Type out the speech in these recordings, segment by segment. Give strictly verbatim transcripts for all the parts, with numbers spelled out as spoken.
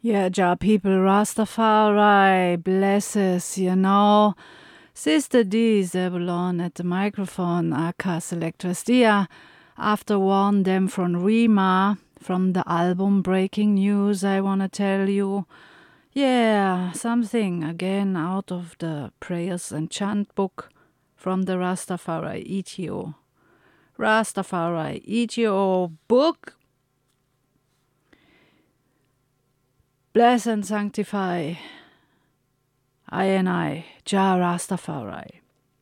Yeah, Jah people, Rastafari blesses, you know. Sister D Zebulon at the microphone, aka Selectress Dia. After one them from Rima, from the album Breaking News, I wanna tell you. Yeah, something again out of the Prayers and Chant book from the Rastafari E T O. Rastafari E T O book. Bless and sanctify I and I, Jah Rastafari.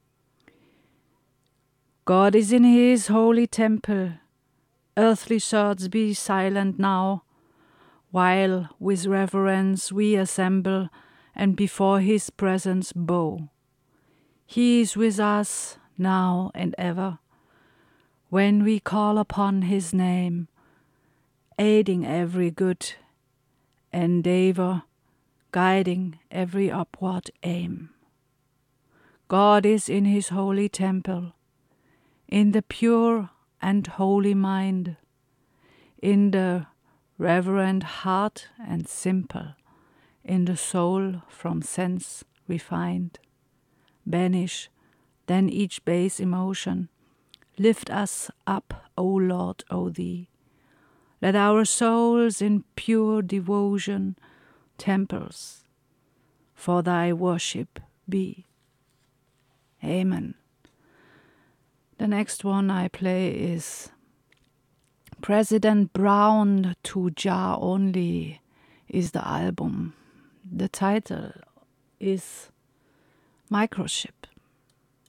God is in his holy temple. Earthly thoughts be silent now, while with reverence we assemble and before his presence bow. He is with us now and ever, when we call upon his name, aiding every good endeavor, guiding every upward aim. God is in his holy temple, in the pure and holy mind, in the reverent heart and simple, in the soul from sense refined. Banish then each base emotion, lift us up, O Lord, O Thee. Let our souls in pure devotion temples for Thy worship be. Amen. The next one I play is President Brown to Jah Only is the album. The title is Microchip.